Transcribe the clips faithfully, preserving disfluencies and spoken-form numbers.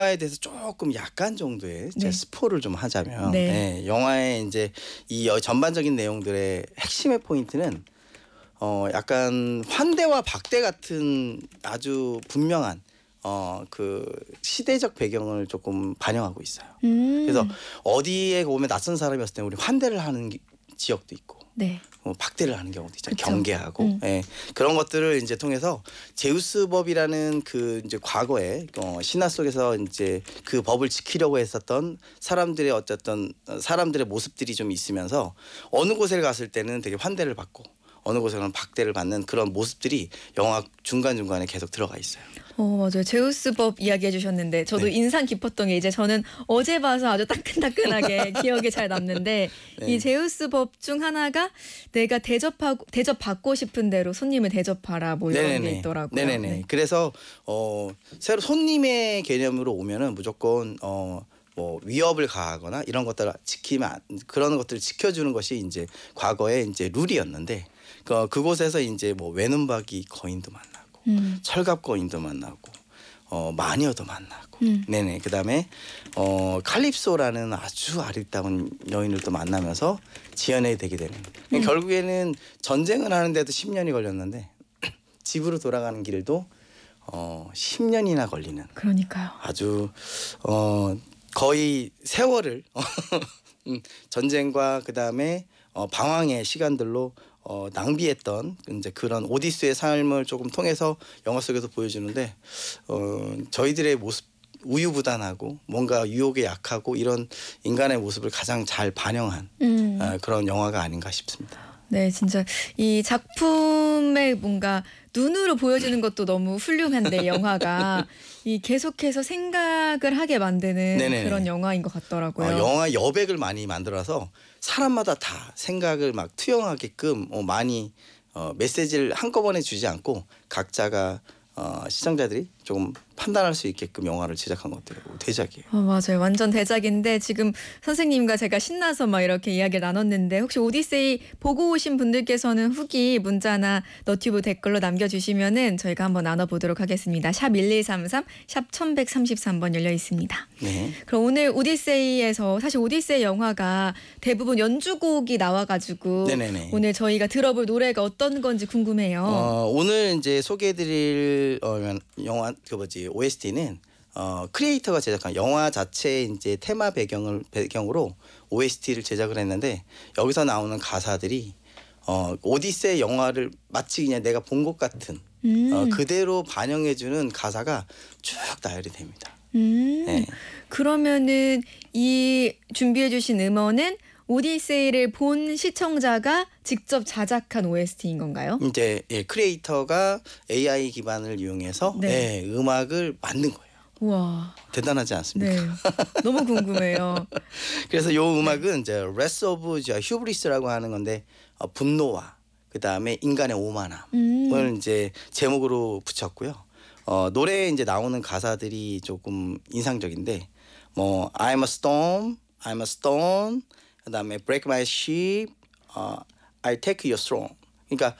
영화에 대해서 조금 약간 정도의 제 네. 스포를 좀 하자면 네. 예, 영화의 인제 이 여 전반적인 내용들의 핵심의 포인트는 어 약간 환대와 박대 같은 아주 분명한 어 그 시대적 배경을 조금 반영하고 있어요. 그래서 음. 어디에 오면 낯선 사람이었을 때 우리 환대를 하는 기 지역도 있고 네. 어 박대를 하는 경우도 있잖아요. 그쵸. 경계하고. 음. 예. 그런 것들을 인제 통해서 제우스 법이라는 그 인제 과거에 어 신화 속에서 인제 그 법을 지키려고 했었던 사람들의 어쨌든 어 사람들의 모습들이 좀 있으면서 어느 곳에 갔을 때는 되게 환대를 받고 어느 곳에는 박대를 받는 그런 모습들이 영화 중간중간에 계속 들어가 있어요. 어 맞아요. 제우스법 이야기해 주셨는데 저도 네. 인상 깊었던 게 이제 저는 어제 봐서 아주 따끈따끈하게 기억에 잘 남는데 이 네. 제우스법 중 하나가 내가 대접하고 대접받고 싶은 대로 손님을 대접하라 뭐 이런 게 네네네. 있더라고요. 네네네. 네. 그래서 어 새로 손님의 개념으로 오면은 무조건 어 뭐 위협을 가하거나 이런 것들을 지키면 안 그런 것들을 지켜주는 것이 인제 과거에 인제 룰이었는데 그 그곳에서 인제 뭐 외눈박이 거인도 만나고 음. 철갑 거인도 만나고 어 마녀도 만나고 음. 네네. 그다음에 어 칼립소라는 아주 아리따운 여인을 또 만나면서 지연이 되게 되는. 음. 결국에는 전쟁을 하는데도 십 년이 걸렸는데 집으로 돌아가는 길도 어 십 년이나 걸리는 그러니까요. 아주 어 거의 세월을 음 전쟁과 그다음에 어 방황의 시간들로 어 낭비했던 인제 그런 오디세이의 삶을 조금 통해서 영화 속에서 보여주는데 어 저희들의 모습 우유부단하고 뭔가 유혹에 약하고 이런 인간의 모습을 가장 잘 반영한 음. 어 그런 영화가 아닌가 싶습니다. 네. 진짜 이 작품의 뭔가 눈으로 보여주는 것도 너무 훌륭한데 영화가 이 계속해서 생각을 하게 만드는 그런 네네네. 영화인 것 어 같더라고요. 영화 여백을 많이 만들어서 사람마다 다 생각을 막 투영하게끔 어 많이 어 메시지를 한꺼번에 주지 않고 각자가 어 시청자들이 조금 판단할 수 있게끔 영화를 제작한 것 같아요. 대작이에요. 어 맞아요. 완전 대작인데 지금 선생님과 제가 신나서 막 이렇게 이야기를 나눴는데 혹시 오디세이 보고 오신 분들께서는 후기 문자나 너튜브 댓글로 남겨주시면은 저희가 한번 나눠보도록 하겠습니다. 샵 일일삼삼, 샵 천백삼십삼 번 열려 있습니다. 네. 그럼 오늘 오디세이에서 사실 오디세이 영화가 대부분 연주곡이 나와가지고 네네네. 오늘 저희가 들어볼 노래가 어떤 건지 궁금해요. 어 오늘 인제 소개해 드릴 어 영화 그 뭐지 오에스티는 어 크리에이터가 제작한 영화 자체의 인제 테마 배경을 배경으로 오에스티를 제작을 했는데 여기서 나오는 가사들이 어 오디세이 영화를 마치 그냥 내가 본 것 같은 어 음. 그대로 반영해 주는 가사가 쭉 나열이 됩니다. 음. 예. 그러면은 이 준비해 주신 음원은 오디세이를 본 시청자가 직접 자작한 오에스티인 건가요? 인제 예 크리에이터가 에이아이 기반을 이용해서 네. 예 음악을 만든 거예요. 우와. 대단하지 않습니까? 네. 너무 궁금해요. 그래서 요 네. 음악은 이제 Wrath of Hubris라고 하는 건데 어 분노와 그다음에 인간의 오만함을 음. 인제 제목으로 붙였고요. 어 노래에 인제 나오는 가사들이 조금 인상적인데 뭐 I'm a storm, I'm a stone, 그다음에 break my ship, 어 I'll take your throne. 그러니까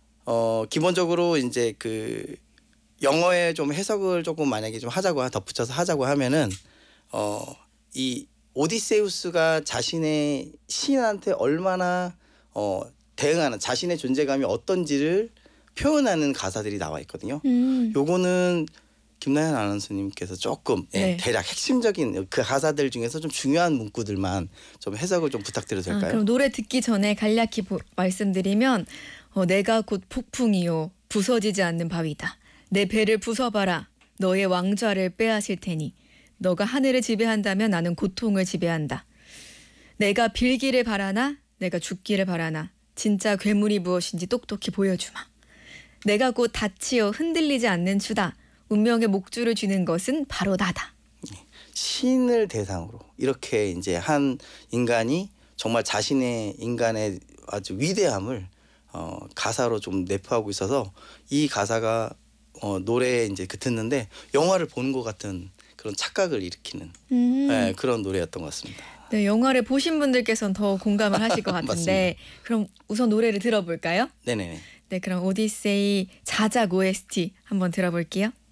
어 기본적으로 인제 그 영어에 좀 해석을 조금 만약에 좀 하자고 덧붙여서 하자고 하면은 어 이 오디세우스가 자신의 신한테 얼마나 어 대응하는 자신의 존재감이 어떤지를 표현하는 가사들이 나와 있거든요. 음. 요거는 김나연 아나운서님께서 조금 예 네. 대략 핵심적인 그 가사들 중에서 좀 중요한 문구들만 좀 해석을 좀 부탁드려도 아 될까요? 그럼 노래 듣기 전에 간략히 보 말씀드리면 어 "내가 곧 폭풍이요 부서지지 않는 바위다. 내 배를 부숴봐라. 너의 왕좌를 빼앗을 테니. 너가 하늘을 지배한다면 나는 고통을 지배한다. 내가 빌기를 바라나 내가 죽기를 바라나 진짜 괴물이 무엇인지 똑똑히 보여주마. 내가 곧 닻이요 흔들리지 않는 주다. 운명의 목줄을 쥐는 것은 바로 나다." 신을 대상으로 이렇게 인제 한 인간이 정말 자신의 인간의 아주 위대함을 어 가사로 좀 내포하고 있어서 이 가사가 어 노래에 인제 그 듣는데 영화를 보는 것 같은 그런 착각을 일으키는 음. 예 그런 노래였던 것 같습니다. 네. 영화를 보신 분들께서는 더 공감을 하실 것 맞습니다. 같은데 그럼 우선 노래를 들어볼까요? 네네네. 네. 그럼 오디세이 자작 오에스티 한번 들어볼게요.